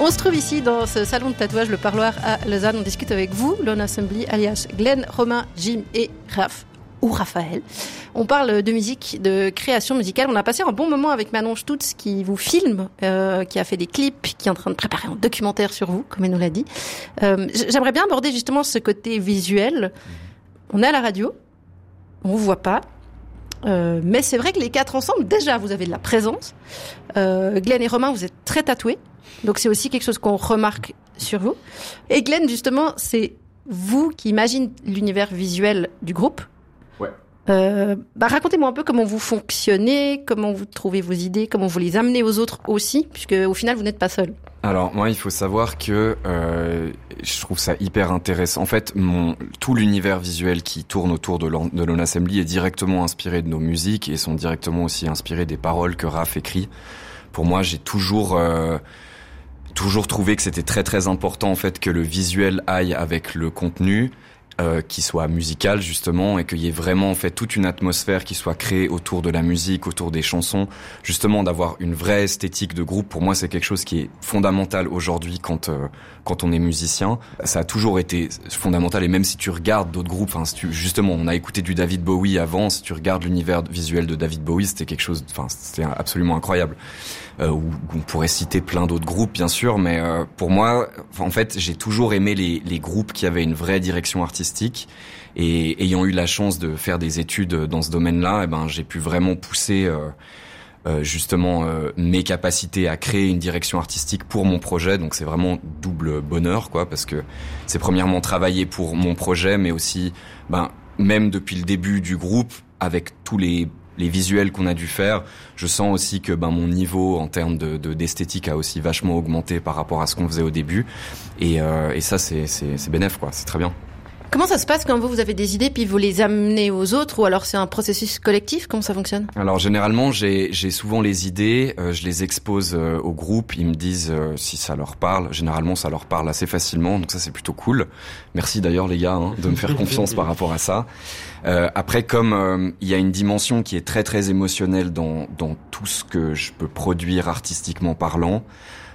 On se trouve ici dans ce salon de tatouage, le Parloir à Lausanne. On discute avec vous, Lone Assembly, alias Glenn, Romain, Jim et Raph. Ou Raphaël. On parle de musique, de création musicale. On a passé un bon moment avec Manon Stutz qui vous filme, qui a fait des clips, qui est en train de préparer un documentaire sur vous, comme elle nous l'a dit. J'aimerais bien aborder justement ce côté visuel. On est à la radio, on vous voit pas, mais c'est vrai que les quatre ensemble, déjà, vous avez de la présence. Glenn et Romain, vous êtes très tatoués, donc c'est aussi quelque chose qu'on remarque sur vous. Et Glenn, justement, c'est vous qui imaginez l'univers visuel du groupe. Ouais. Racontez-moi un peu comment vous fonctionnez, comment vous trouvez vos idées, comment vous les amenez aux autres aussi, puisque au final vous n'êtes pas seul. Alors moi, il faut savoir que je trouve ça hyper intéressant. En fait, tout l'univers visuel qui tourne autour de Lone Assembly est directement inspiré de nos musiques et sont directement aussi inspirés des paroles que Raph écrit. Pour moi, j'ai toujours trouvé que c'était très très important en fait que le visuel aille avec le contenu. Qui soit musical justement et qu'il y ait vraiment en fait toute une atmosphère qui soit créée autour de la musique, autour des chansons, justement d'avoir une vraie esthétique de groupe. Pour moi, c'est quelque chose qui est fondamental aujourd'hui quand on est musicien. Ça a toujours été fondamental et même si tu regardes d'autres groupes, justement, on a écouté du David Bowie avant, si tu regardes l'univers visuel de David Bowie, c'était quelque chose, c'était absolument incroyable. On pourrait citer plein d'autres groupes bien sûr, mais pour moi, en fait, j'ai toujours aimé les groupes qui avaient une vraie direction artistique et ayant eu la chance de faire des études dans ce domaine-là, j'ai pu vraiment pousser justement mes capacités à créer une direction artistique pour mon projet. Donc c'est vraiment double bonheur quoi, parce que c'est premièrement travailler pour mon projet, mais aussi même depuis le début du groupe avec tous les visuels qu'on a dû faire, je sens aussi que mon niveau en termes d'esthétique a aussi vachement augmenté par rapport à ce qu'on faisait au début et ça c'est bénef quoi, c'est très bien. Comment ça se passe quand vous avez des idées puis vous les amenez aux autres ou alors c'est un processus collectif? Comment ça fonctionne? Alors généralement j'ai souvent les idées, je les expose au groupe, ils me disent si ça leur parle. Généralement ça leur parle assez facilement, donc ça c'est plutôt cool. Merci d'ailleurs les gars de me faire confiance par rapport à ça. Après comme il y a une dimension qui est très très émotionnelle dans tout ce que je peux produire artistiquement parlant,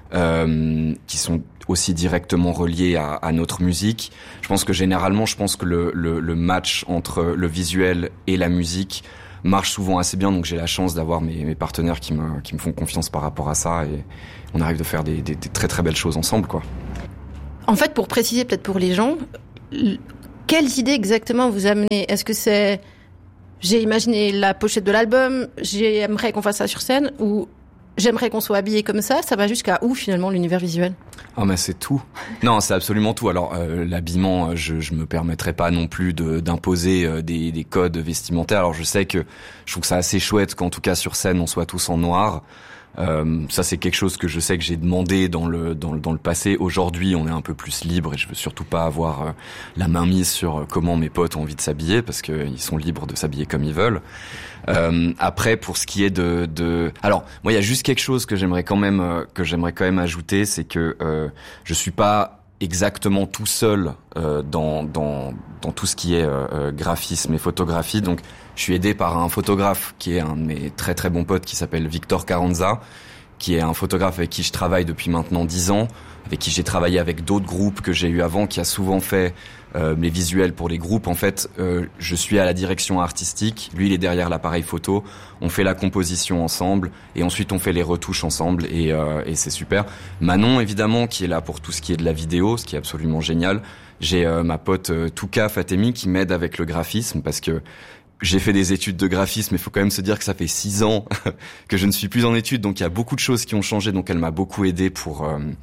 qui sont aussi directement reliés à notre musique. Je pense que généralement, le match entre le visuel et la musique marche souvent assez bien, donc j'ai la chance d'avoir mes partenaires qui me font confiance par rapport à ça et on arrive de faire des très très belles choses ensemble, quoi. En fait, pour préciser peut-être pour les gens, quelles idées exactement vous amenez? Est-ce que c'est j'ai imaginé la pochette de l'album, j'aimerais qu'on fasse ça sur scène ou j'aimerais qu'on soit habillé comme ça va jusqu'à où finalement l'univers visuel? Ah mais c'est tout. Non, c'est absolument tout. Alors l'habillement, je me permettrai pas non plus d'imposer des codes vestimentaires. Alors je sais que je trouve que c'est assez chouette qu'en tout cas sur scène on soit tous en noir. Ça c'est quelque chose que je sais que j'ai demandé dans le passé. Aujourd'hui, on est un peu plus libre et je veux surtout pas avoir la main mise sur comment mes potes ont envie de s'habiller parce que ils sont libres de s'habiller comme ils veulent. Après, pour ce qui est alors moi il y a juste quelque chose que j'aimerais quand même ajouter, c'est que je suis pas exactement tout seul dans tout ce qui est graphisme et photographie. Donc je suis aidé par un photographe qui est un de mes très très bons potes qui s'appelle Victor Carranza, qui est un photographe avec qui je travaille depuis maintenant 10 ans, avec qui j'ai travaillé avec d'autres groupes que j'ai eu avant, qui a souvent fait les visuels pour les groupes. En fait, je suis à la direction artistique, lui il est derrière l'appareil photo, on fait la composition ensemble et ensuite on fait les retouches ensemble et c'est super. Manon évidemment qui est là pour tout ce qui est de la vidéo, ce qui est absolument génial. J'ai ma pote Touka Fatemi qui m'aide avec le graphisme parce que j'ai fait des études de graphisme, mais il faut quand même se dire que ça fait 6 ans que je ne suis plus en études, donc il y a beaucoup de choses qui ont changé, donc elle m'a beaucoup aidé pour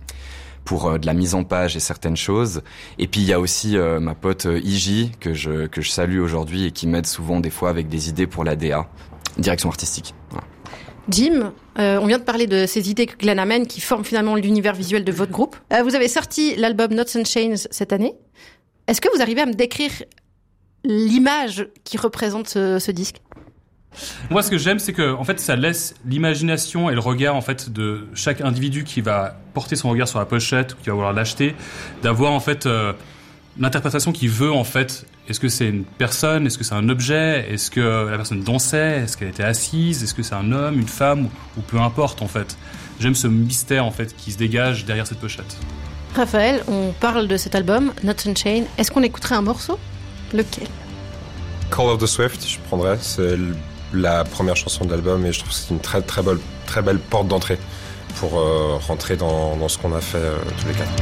de la mise en page et certaines choses. Et puis il y a aussi ma pote Iji que je salue aujourd'hui et qui m'aide souvent des fois avec des idées pour la DA, direction artistique. Voilà. Jim, on vient de parler de ces idées que Glenn amène qui forment finalement l'univers visuel de votre groupe. Vous avez sorti l'album Knots and Chains cette année. Est-ce que vous arrivez à me décrire l'image qui représente ce disque? Moi, ce que j'aime, c'est que, en fait, ça laisse l'imagination et le regard, en fait, de chaque individu qui va porter son regard sur la pochette ou qui va vouloir l'acheter, d'avoir, en fait, l'interprétation qu'il veut, en fait. Est-ce que c'est une personne? Est-ce que c'est un objet? Est-ce que la personne dansait? Est-ce qu'elle était assise? Est-ce que c'est un homme, une femme? Ou peu importe, en fait. j'aime ce mystère en fait qui se dégage derrière cette pochette. Raphaël, on parle de cet album, Knots and Chains. Est-ce qu'on écouterait un morceau ? Lequel ? Call of the Swift, je prendrais. C'est la première chanson de l'album et je trouve que c'est une très belle porte d'entrée pour rentrer dans ce qu'on a fait tous les quatre.